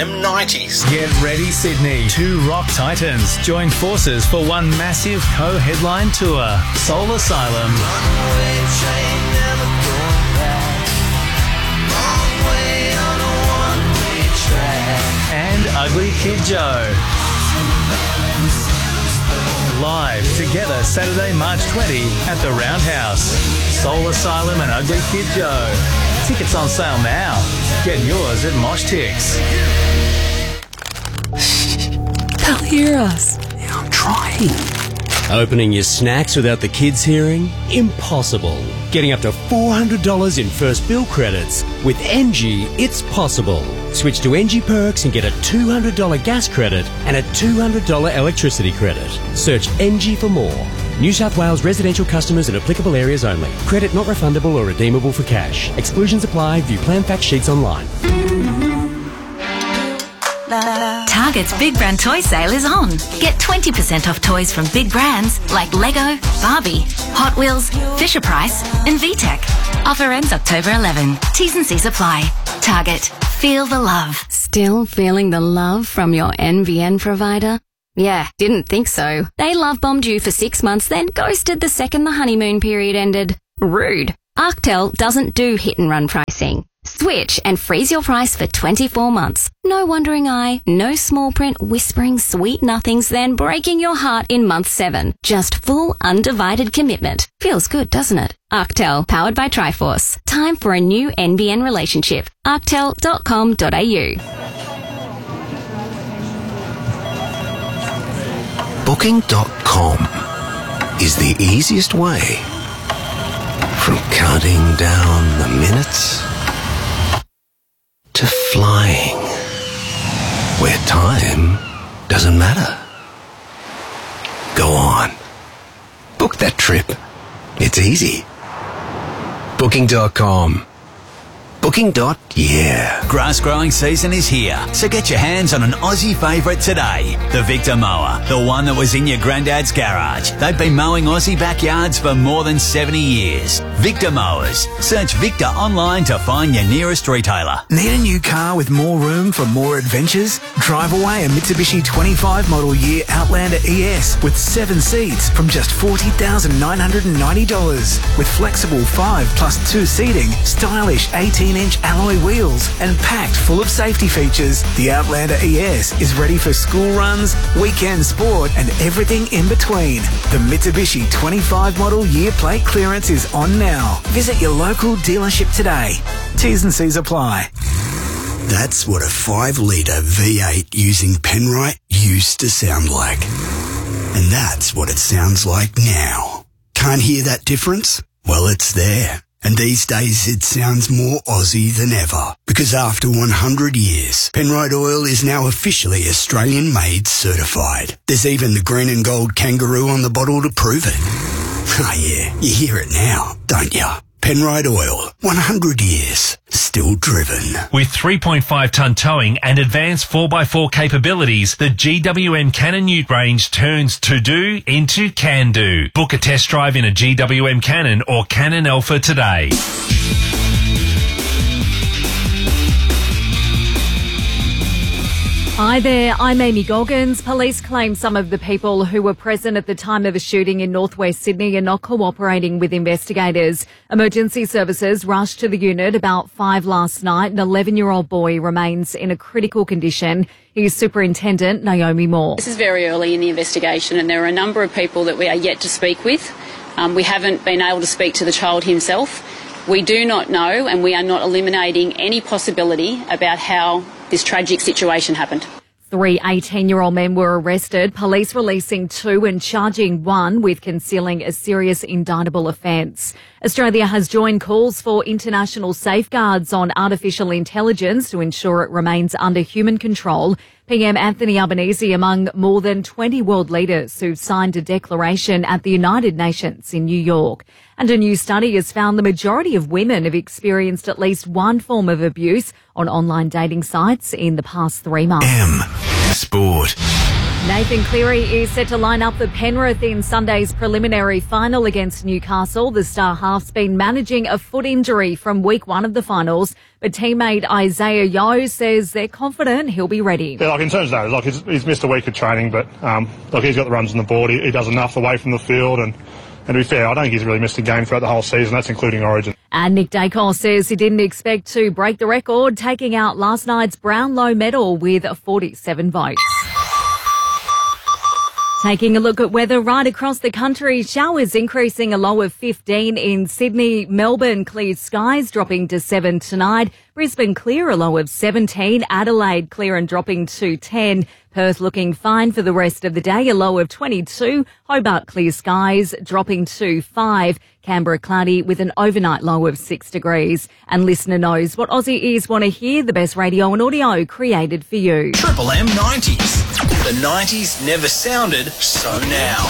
M90s. Get ready, Sydney. Two rock titans join forces for one massive co-headline tour. Soul Asylum. Runaway train, never going back. Long way on a one-way track. And Ugly Kid Joe. Live together Saturday, March 20 at the Roundhouse. Soul Asylum and Ugly Kid Joe. Tickets on sale now. Get yours at Moshtix. They'll hear us. Yeah, I'm trying. Opening your snacks without the kids hearing? Impossible. Getting up to $400 in first bill credits. With NG, it's possible. Switch to NG Perks and get a $200 gas credit and a $200 electricity credit. Search NG for more. New South Wales residential customers in applicable areas only. Credit not refundable or redeemable for cash. Exclusions apply. View plan fact sheets online. Target's Big Brand Toy Sale is on. Get 20% off toys from big brands like Lego, Barbie, Hot Wheels, Fisher-Price and VTech. Offer ends October 11. T's and C's apply. Target. Feel the love. Still feeling the love from your NBN provider? Yeah, didn't think so. They love bombed you for 6 months, then ghosted the second the honeymoon period ended. Rude. Arctel doesn't do hit and run pricing. Switch and freeze your price for 24 months. No wandering eye, no small print whispering sweet nothings, then breaking your heart in month 7. Just full undivided commitment. Feels good, doesn't it? Arctel, powered by Triforce. Time for a new NBN relationship. Arctel.com.au. Booking.com is the easiest way from counting down the minutes to flying, where time doesn't matter. Go on. Book that trip. It's easy. Booking.com. Booking.yeah. Grass growing season is here, so get your hands on an Aussie favourite today. The Victor Mower, the one that was in your granddad's garage. They've been mowing Aussie backyards for more than 70 years. Victor Mowers. Search Victor online to find your nearest retailer. Need a new car with more room for more adventures? Drive away a Mitsubishi 25 model year Outlander ES with 7 seats from just $40,990. With flexible 5+2 seating, stylish 18-inch alloy wheels and packed full of safety features, the Outlander ES is ready for school runs, weekend sport and everything in between. The Mitsubishi 25 model year plate clearance is on now. Visit your local dealership today. T's and C's apply. That's what a 5-litre V8 using Penrite used to sound like. And that's what it sounds like now. Can't hear that difference? Well, it's there. And these days it sounds more Aussie than ever. Because after 100 years, Penrite Oil is now officially Australian-made certified. There's even the green and gold kangaroo on the bottle to prove it. Oh yeah, you hear it now, don't you? Penrite Oil, 100 years, still driven. With 3.5-tonne towing and advanced 4x4 capabilities, the GWM Cannon Ute range turns to-do into can-do. Book a test drive in a GWM Cannon or Cannon Alpha today. Hi there, I'm Amy Goggins. Police claim some of the people who were present at the time of the shooting in northwest Sydney are not cooperating with investigators. Emergency services rushed to the unit about 5 last night. An 11-year-old boy remains in a critical condition. Here's Superintendent Naomi Moore. This is very early in the investigation and there are a number of people that we are yet to speak with. We haven't been able to speak to the child himself. We do not know and we are not eliminating any possibility about how this tragic situation happened. 3 18-year-old men were arrested, police releasing 2 and charging 1 with concealing a serious indictable offence. Australia has joined calls for international safeguards on artificial intelligence to ensure it remains under human control. PM Anthony Albanese among more than 20 world leaders who signed a declaration at the United Nations in New York. And a new study has found the majority of women have experienced at least one form of abuse on online dating sites in the past 3 months. Sport. Nathan Cleary is set to line up for Penrith in Sunday's preliminary final against Newcastle. The star half's been managing a foot injury from week 1 of the finals, but teammate Isaiah Yeo says they're confident he'll be ready. Yeah, in terms of that, he's missed a week of training, but he's got the runs on the board. He does enough away from the field, and to be fair, I don't think he's really missed a game throughout the whole season. That's including Origin. And Nick Dacos says he didn't expect to break the record, taking out last night's Brownlow medal with 47 votes. Taking a look at weather right across the country, showers increasing, a low of 15 in Sydney. Melbourne, clear skies dropping to 7 tonight. Brisbane clear, a low of 17. Adelaide clear and dropping to 10. Perth looking fine for the rest of the day, a low of 22. Hobart clear skies dropping to 5. Canberra cloudy with an overnight low of 6 degrees. And listener knows what Aussie ears want to hear, the best radio and audio created for you. Triple M 90s. The 90s never sounded so now.